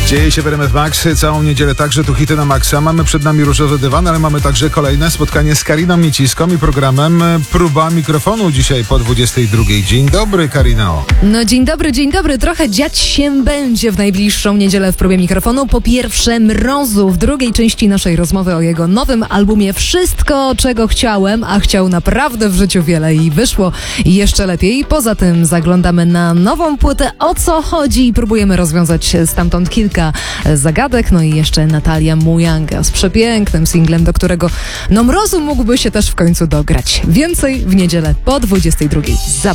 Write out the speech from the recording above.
Dzieje się w RMF Max całą niedzielę, także tu hity na maksa. Mamy przed nami różowy dywan, ale mamy także kolejne spotkanie z Kariną Mieciską i programem Próba Mikrofonu dzisiaj po 22. Dzień dobry, Karino. No dzień dobry. Trochę dziać się będzie w najbliższą niedzielę w Próbie Mikrofonu. Po pierwsze Mrozu w drugiej części naszej rozmowy o jego nowym albumie Wszystko, czego chciałem, a chciał naprawdę w życiu wiele i wyszło jeszcze lepiej. Poza tym zaglądamy na nową płytę, o co chodzi i próbujemy rozwiązać stamtąd kilka zagadek. No i jeszcze Natalia Mujanga z przepięknym singlem, do którego Mrozu mógłby się też w końcu dograć. Więcej w niedzielę po 22. Zapraszam.